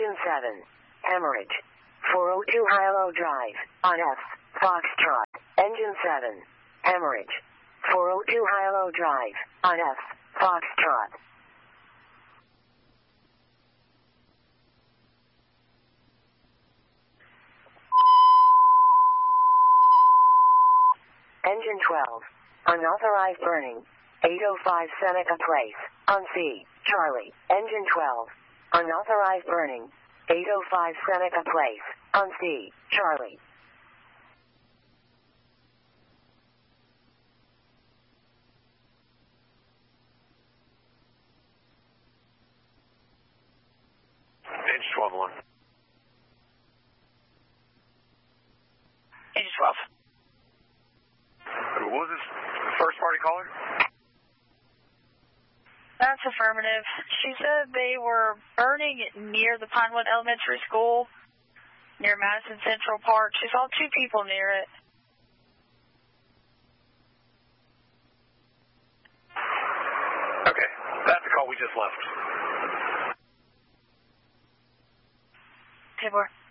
Engine 7. Hemorrhage. 402 Hilo Drive. On F. Foxtrot. Engine 7. Hemorrhage. 402 Hilo Drive. On F. Foxtrot. Engine 12. Unauthorized burning. 805 Seneca Place. On C. Charlie. Engine 12. Unauthorized burning. 805 Seneca Place. On C. Charlie. Engine 12-1. Engine 12. Who was this? First party caller? That's affirmative. She said they were burning near the Pinewood Elementary School, near Madison Central Park. She saw 2 people near it. Okay, that's the call we just left. 10-4.